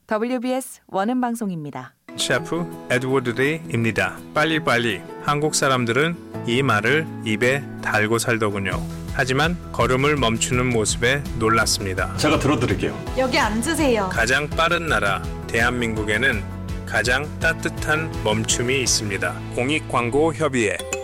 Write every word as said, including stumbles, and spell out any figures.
더블유비에스 원음 방송입니다. 셰프 에드워드 데이입니다. 빨리빨리. 한국 사람들은 이 말을 입에 달고 살더군요. 하지만 걸음을 멈추는 모습에 놀랐습니다. 제가 들어드릴게요. 여기 앉으세요. 가장 빠른 나라 대한민국에는 가장 따뜻한 멈춤이 있습니다. 공익광고협의회